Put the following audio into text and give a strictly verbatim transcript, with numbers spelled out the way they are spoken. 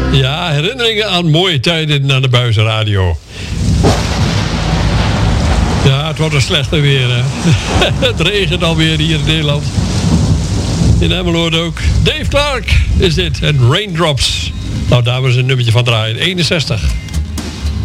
Ja, herinneringen aan mooie tijden aan de Buizenradio. Ja, het wordt een slechte weer, hè. Het regent alweer hier in Nederland. In Emmeloord ook. Dave Clark is dit. En Raindrops. Nou, daar was een nummertje van draaien. eenenzestig.